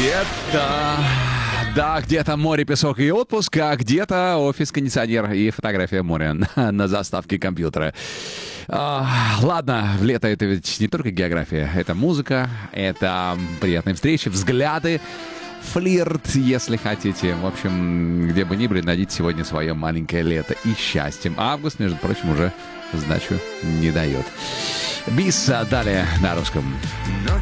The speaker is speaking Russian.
Где-то... Да, где-то море, песок и отпуск, а где-то офис, кондиционер и фотография моря на заставке компьютера. Ладно, лето — это ведь не только география, это музыка, это приятные встречи, взгляды, флирт, если хотите. В общем, где бы ни были, найдите сегодня свое маленькое лето и счастьем. Август, между прочим, уже сдачу не дает. Бис далее на русском.